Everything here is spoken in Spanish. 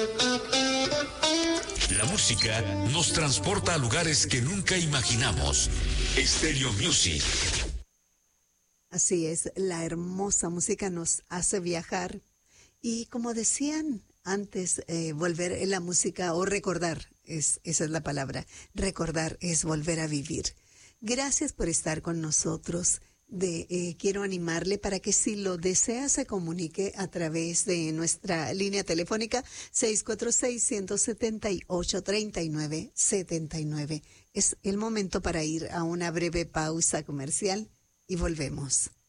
La música nos transporta a lugares que nunca imaginamos. Stereo Music. Así es, la hermosa música nos hace viajar y como decían antes, volver en la música o recordar, esa es la palabra, recordar es volver a vivir. Gracias por estar con nosotros. Quiero animarle para que si lo desea se comunique a través de nuestra línea telefónica 646-178-3979. Es el momento para ir a una breve pausa comercial y volvemos.